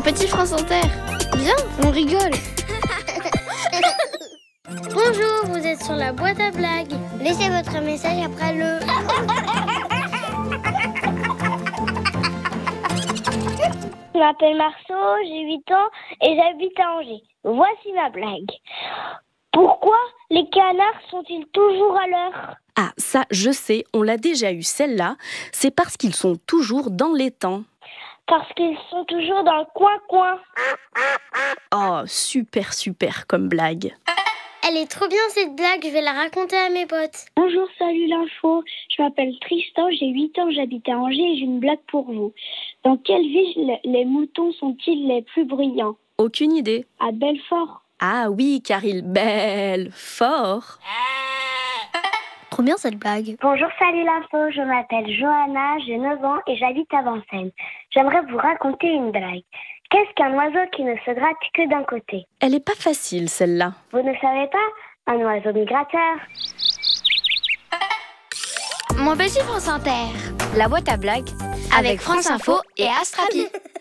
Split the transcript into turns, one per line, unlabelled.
petit France Inter. Viens, on rigole.
Bonjour, vous êtes sur la boîte à blagues. Laissez votre message après le... Je m'appelle Marceau, j'ai 8 ans et j'habite à Angers. Voici ma blague. Pourquoi les canards sont-ils toujours à l'heure ?
Ah, ça, je sais, on l'a déjà eu, celle-là. C'est parce qu'ils sont toujours dans les temps.
Parce qu'ils sont toujours dans le coin-coin.
Oh, super comme blague.
Elle est trop bien cette blague, je vais la raconter à mes potes.
Bonjour, salut l'info. Je m'appelle Tristan, j'ai 8 ans, j'habite à Angers et j'ai une blague pour vous. Dans quelle ville les moutons sont-ils les plus bruyants ?
Aucune idée.
À Belfort.
Ah oui, car ils bêlent fort.
Trop bien cette blague.
Bonjour, salut l'info, je m'appelle Johanna, j'ai 9 ans et j'habite à Vincennes. J'aimerais vous raconter une blague. Qu'est-ce qu'un oiseau qui ne se gratte que d'un côté ?
Elle est pas facile, celle-là.
Vous ne savez pas ? Un oiseau migrateur.
Mon petit France Inter.
La boîte à blagues
Avec France Info et Astrapi.